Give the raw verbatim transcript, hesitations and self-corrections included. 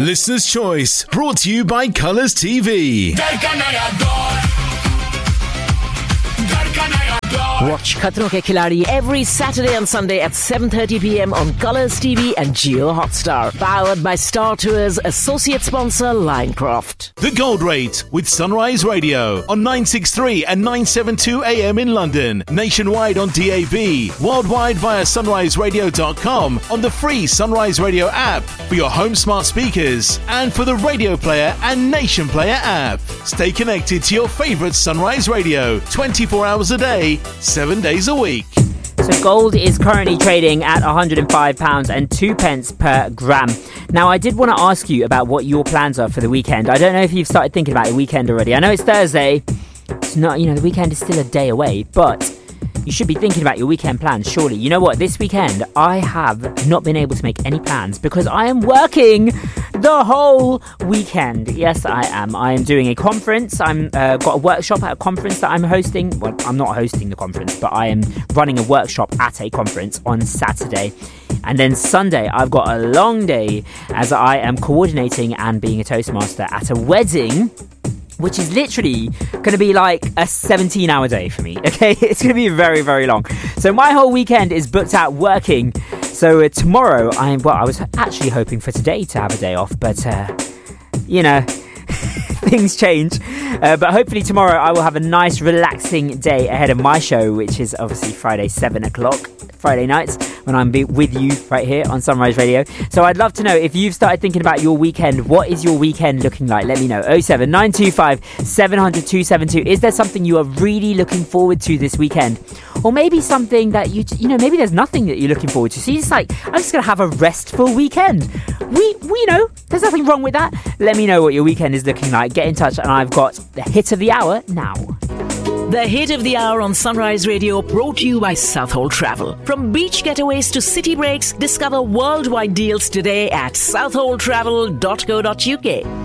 Listener's Choice, brought to you by Colours T V. Watch Khatron Ke Khiladi every Saturday and Sunday at seven thirty p.m. on Colours T V and Jio Hotstar. Powered by Star Tours, associate sponsor Linecroft. The Gold Rate with Sunrise Radio on nine sixty-three and nine seventy-two a m in London. Nationwide on D A B. Worldwide via sunrise radio dot com on the free Sunrise Radio app for your home smart speakers and for the Radio Player and Nation Player app. Stay connected to your favourite Sunrise Radio twenty-four hours a day, seven days a week. So gold is currently trading at one hundred five pounds and two pence per gram. Now, I did want to ask you about what your plans are for the weekend. I don't know if you've started thinking about your weekend already. I know it's Thursday. It's not, you know, the weekend is still a day away, but you should be thinking about your weekend plans, surely. You know what? This weekend, I have not been able to make any plans because I am working the whole weekend. Yes, I am. I am doing a conference. I'm uh, got a workshop at a conference that I'm hosting. Well, I'm not hosting the conference, but I am running a workshop at a conference on Saturday. And then Sunday, I've got a long day as I am coordinating and being a Toastmaster at a wedding, which is literally going to be like a seventeen hour day for me, okay? It's going to be very, very long. So my whole weekend is booked out working. So uh, tomorrow, I'm, well, I was actually hoping for today to have a day off, but, uh, you know, things change. Uh, but hopefully tomorrow I will have a nice, relaxing day ahead of my show, which is obviously Friday, seven o'clock. Friday nights when I'm be- with you right here on Sunrise Radio. So I'd love to know if you've started thinking about your weekend. What is your weekend looking like? Let me know. oh seven nine two five seven zero zero two seven two. Is there something you are really looking forward to this weekend? Or maybe something that you, you know, maybe there's nothing that you're looking forward to. So you're just like, I'm just going to have a restful weekend. We, we, you know, there's nothing wrong with that. Let me know what your weekend is looking like. Get in touch and I've got the hit of the hour now. The hit of the hour on Sunrise Radio, brought to you by Southhold Travel. From beach getaways to city breaks, discover worldwide deals today at southhold travel dot co dot uk.